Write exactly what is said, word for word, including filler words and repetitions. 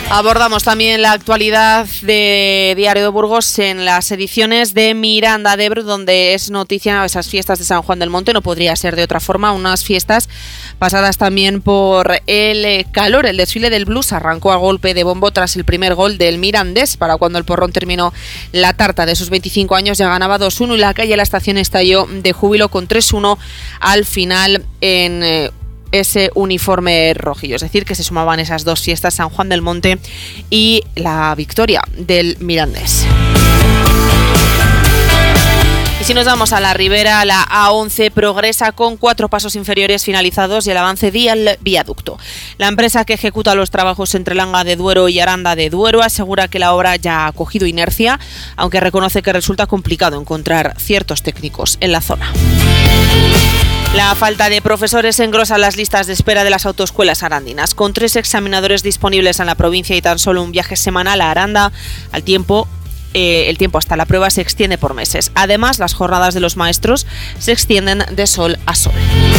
Abordamos también la actualidad de Diario de Burgos en las ediciones de Miranda de Ebro, donde es noticia esas fiestas de San Juan del Monte. No podría ser de otra forma, unas fiestas pasadas también por el calor. El desfile del blues arrancó a golpe de bombo tras el primer gol del Mirandés. Para cuando el porrón terminó la tarta de sus veinticinco años, ya ganaba dos uno y la calle La Estación estalló de júbilo con tres uno al final en eh, ese uniforme rojillo. Es decir, que se sumaban esas dos fiestas, San Juan del Monte y la victoria del Mirandés. Y si nos vamos a la Ribera, la A once progresa con cuatro pasos inferiores finalizados y el avance del viaducto. La empresa que ejecuta los trabajos entre Langa de Duero y Aranda de Duero asegura que la obra ya ha cogido inercia, aunque reconoce que resulta complicado encontrar ciertos técnicos en la zona. La falta de profesores engrosa las listas de espera de las autoescuelas arandinas. Con tres examinadores disponibles en la provincia y tan solo un viaje semanal a Aranda, al tiempo Eh, el tiempo hasta la prueba se extiende por meses. Además, las jornadas de los maestros se extienden de sol a sol.